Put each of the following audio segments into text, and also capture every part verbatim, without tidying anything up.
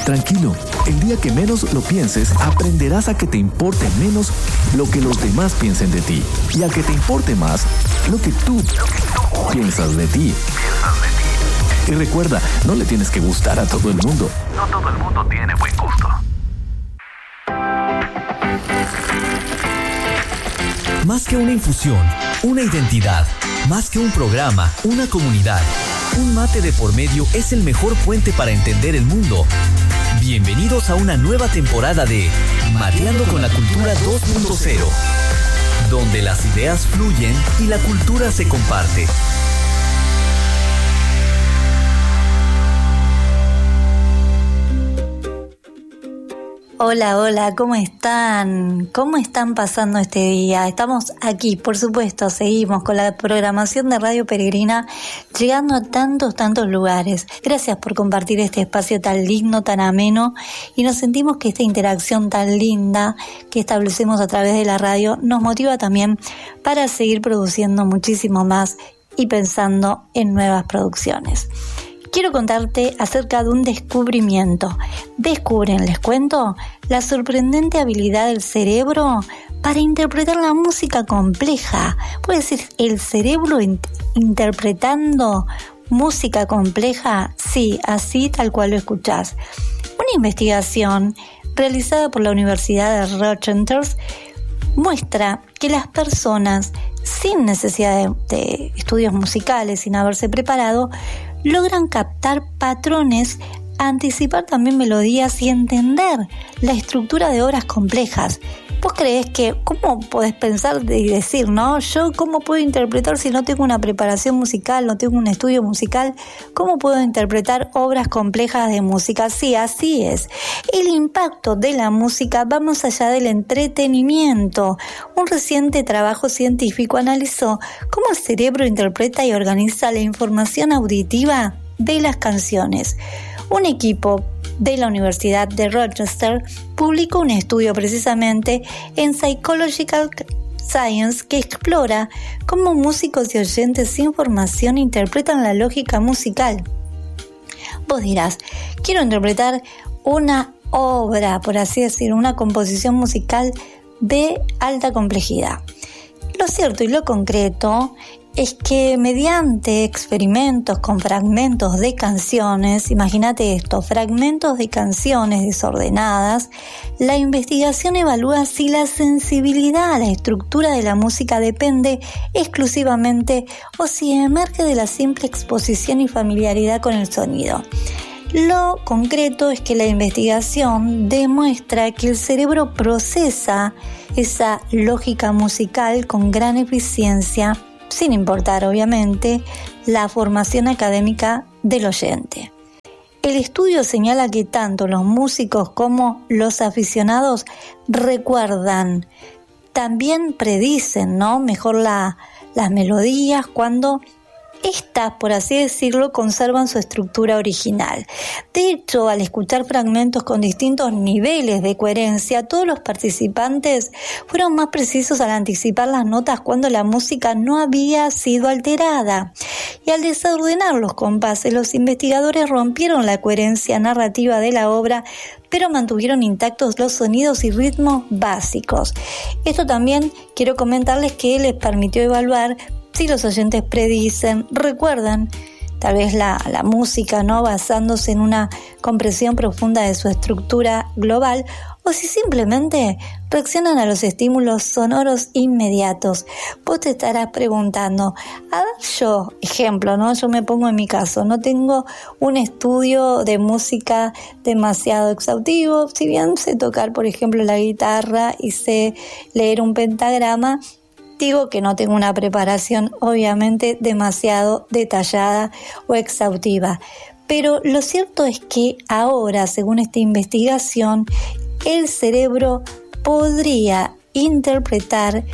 Tranquilo, el día que menos lo pienses, aprenderás a que te importe menos lo que los demás piensen de ti y a que te importe más lo que tú piensas de ti. Y recuerda, no le tienes que gustar a todo el mundo. No todo el mundo tiene buen gusto. Más que una infusión, una identidad. Más que un programa, una comunidad. Un mate de por medio es el mejor puente para entender el mundo. Bienvenidos a una nueva temporada de Mateando con la Cultura dos punto cero, donde las ideas fluyen y la cultura se comparte. Hola, hola, ¿cómo están? ¿Cómo están pasando este día? Estamos aquí, por supuesto, seguimos con la programación de Radio Peregrina, llegando a tantos, tantos lugares. Gracias por compartir este espacio tan lindo, tan ameno, y nos sentimos que esta interacción tan linda que establecemos a través de la radio nos motiva también para seguir produciendo muchísimo más y pensando en nuevas producciones. Quiero contarte acerca de un descubrimiento. Descubren, les cuento, la sorprendente habilidad del cerebro para interpretar la música compleja. Puede decir, ¿el cerebro in- interpretando música compleja? Sí, así tal cual lo escuchás. Una investigación realizada por la Universidad de Rochester muestra que las personas sin necesidad de, de estudios musicales, sin haberse preparado, logran captar patrones, anticipar también melodías y entender la estructura de obras complejas. ¿Vos creés que, cómo podés pensar y decir, no? Yo, ¿cómo puedo interpretar si no tengo una preparación musical, no tengo un estudio musical? ¿Cómo puedo interpretar obras complejas de música? Sí, así es. El impacto de la música va más allá del entretenimiento. Un reciente trabajo científico analizó cómo el cerebro interpreta y organiza la información auditiva de las canciones. Un equipo de la Universidad de Rochester publicó un estudio precisamente en Psychological Science que explora cómo músicos y oyentes sin formación interpretan la lógica musical. Vos dirás, quiero interpretar una obra, por así decirlo, una composición musical de alta complejidad. Lo cierto y lo concreto es que mediante experimentos con fragmentos de canciones, imagínate esto, fragmentos de canciones desordenadas, la investigación evalúa si la sensibilidad a la estructura de la música depende exclusivamente o si emerge de la simple exposición y familiaridad con el sonido. Lo concreto es que la investigación demuestra que el cerebro procesa esa lógica musical con gran eficiencia, sin importar obviamente la formación académica del oyente. El estudio señala que tanto los músicos como los aficionados recuerdan, también predicen, ¿no? Mejor la, las melodías cuando estas, por así decirlo, conservan su estructura original. De hecho, al escuchar fragmentos con distintos niveles de coherencia, todos los participantes fueron más precisos al anticipar las notas cuando la música no había sido alterada. Y al desordenar los compases, los investigadores rompieron la coherencia narrativa de la obra, pero mantuvieron intactos los sonidos y ritmos básicos. Esto también quiero comentarles que les permitió evaluar si los oyentes predicen, recuerdan tal vez la, la música, ¿no? Basándose en una comprensión profunda de su estructura global, o si simplemente reaccionan a los estímulos sonoros inmediatos. Vos te estarás preguntando, a ver, yo, ejemplo, ¿no? Yo me pongo en mi caso, no tengo un estudio de música demasiado exhaustivo, si bien sé tocar, por ejemplo, la guitarra y sé leer un pentagrama, digo que no tengo una preparación obviamente demasiado detallada o exhaustiva. Pero lo cierto es que ahora, según esta investigación, el cerebro podría interpretar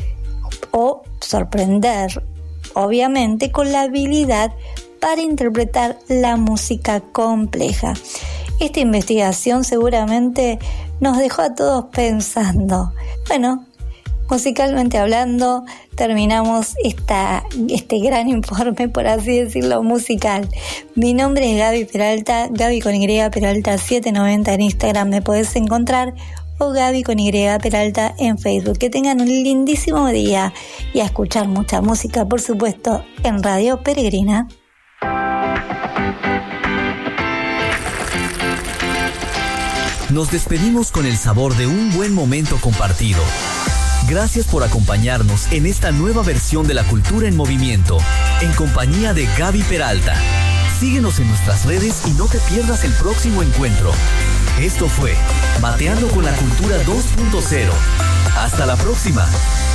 o sorprender, obviamente, con la habilidad para interpretar la música compleja. Esta investigación seguramente nos dejó a todos pensando, bueno, Musicalmente hablando, terminamos esta, este gran informe, por así decirlo, musical. Mi nombre es Gaby Peralta, Gaby con Y Peralta setecientos noventa en Instagram me podés encontrar, o Gaby con Y Peralta en Facebook. Que tengan un lindísimo día y a escuchar mucha música, por supuesto, en Radio Peregrina. Nos despedimos con el sabor de un buen momento compartido. Gracias por acompañarnos en esta nueva versión de La Cultura en Movimiento, en compañía de Gaby Peralta. Síguenos en nuestras redes y no te pierdas el próximo encuentro. Esto fue Mateando con la Cultura dos punto cero. Hasta la próxima.